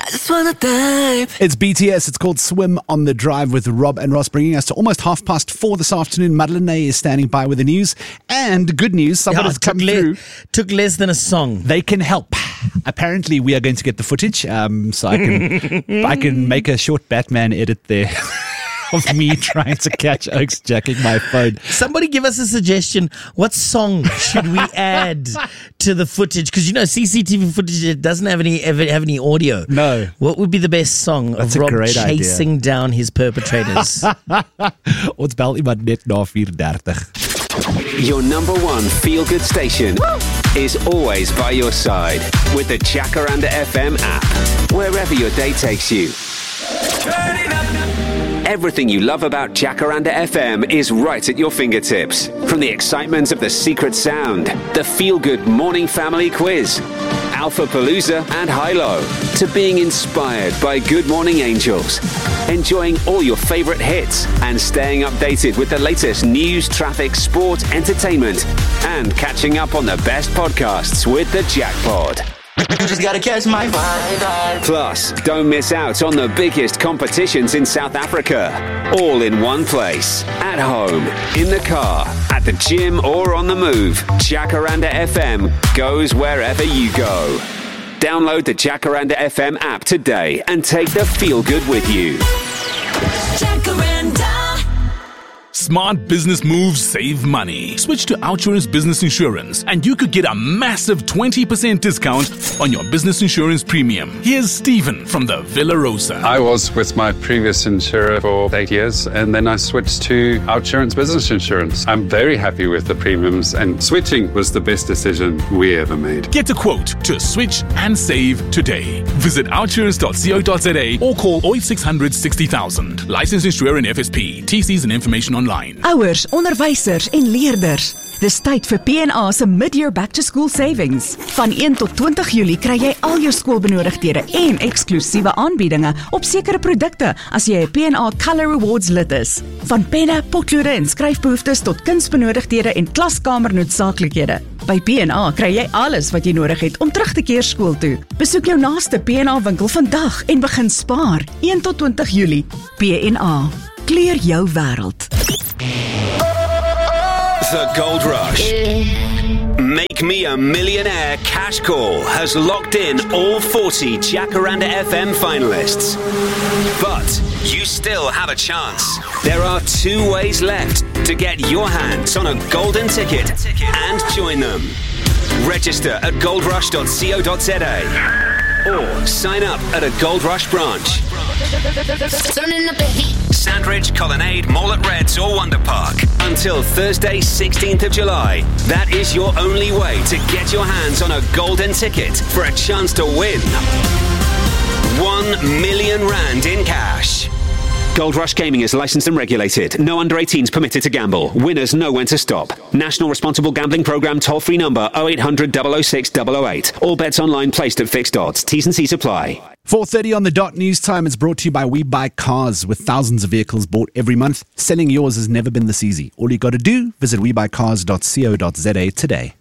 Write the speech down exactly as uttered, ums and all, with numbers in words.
I just wanna dive. It's B T S. It's called Swim on the Drive with Rob and Ross, bringing us to almost half past four this afternoon. Madeleine is standing by with the news. And good news, someone Yeah, has it come took le- through. Took less than a song. They can help. Apparently, we are going to get the footage, um, so I can I can make a short Batman edit there of me trying to catch Oaks jacking my phone. Somebody give us a suggestion. What song should we add to the footage? Because, you know, C C T V footage, it doesn't have any have any audio. No. What would be the best song That's of a Rob great chasing idea. down his perpetrators? Ons bel iemand net na four thirty. Your number one feel-good station is always by your side with the Jacaranda F M app, wherever your day takes you. Everything you love about Jacaranda F M is right at your fingertips. From the excitement of the secret sound, the feel-good morning family quiz, Alpha Palooza and Hilo, to being inspired by Good Morning Angels, enjoying all your favorite hits and staying updated with the latest news, traffic, sport, entertainment, and catching up on the best podcasts with the Jackpod. You just gotta catch my vibe. Plus, don't miss out on the biggest competitions in South Africa. All in one place. At home, in the car, at the gym, or on the move. Jacaranda F M goes wherever you go. Download the Jacaranda F M app today and take the feel good with you. Jacaranda. Smart business moves save money. Switch to Outsurance Business Insurance and you could get a massive twenty percent discount on your business insurance premium. Here's Stephen from the Villa Rosa. I was with my previous insurer for eight years and then I switched to Outsurance Business Insurance. I'm very happy with the premiums and switching was the best decision we ever made. Get a quote to switch and save today. Visit outsurance dot co dot za or call oh eight six hundred sixty thousand. Licensed insurer in F S P. T Cs and information online. Ouers, onderwysers en leerders. Dis tyd vir P en A se mid-year back-to-school savings. Van een tot twintig Julie kry jy al jou skoolbenodigdhede en eksklusiewe aanbiedinge op sekere produkte as jy 'n P en A Color Rewards lid is. Van penne, potlode en skryfbehoeftes tot kunsbenodigdhede en klaskamer noodsaaklikhede. By P en A kry jy alles wat jy nodig het om terug te keer skool toe. Besoek jou naaste P en A winkel vandag en begin spaar. een tot twintig Julie. P en A. Kleur jou wêreld. The Gold Rush. Make Me a Millionaire Cash Call has locked in all forty Jacaranda F M finalists. But you still have a chance. There are two ways left to get your hands on a golden ticket and join them. Register at gold rush dot co dot za or sign up at a Gold Rush branch. Turning up the heat. Sandridge, Colonnade, Mall at Reds or Wonder Park. Until Thursday, sixteenth of July. That is your only way to get your hands on a golden ticket for a chance to win one million rand in cash. Gold Rush Gaming is licensed and regulated. No under eighteens permitted to gamble. Winners know when to stop. National Responsible Gambling Programme toll-free number oh eight hundred, double oh six, double oh eight. All bets online placed at fixed odds. T's and C's apply. four thirty on the dot. News time is brought to you by We Buy Cars. With thousands of vehicles bought every month, selling yours has never been this easy. All you got to do, visit we buy cars dot co dot za today.